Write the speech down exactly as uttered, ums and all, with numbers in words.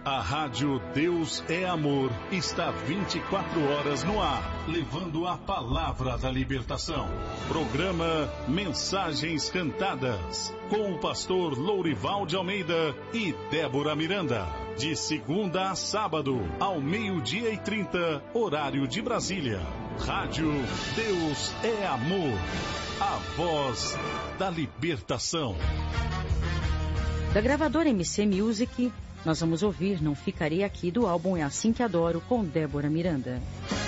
A Rádio Deus é Amor está vinte e quatro horas no ar, levando a palavra da libertação. Programa Mensagens Cantadas, com o pastor Lourival de Almeida e Débora Miranda. De segunda a sábado, ao meio-dia e trinta, horário de Brasília. Rádio Deus é Amor, a voz da libertação. Da gravadora M C Music, nós vamos ouvir Não Ficarei Aqui, do álbum É Assim Que Adoro, com Débora Miranda.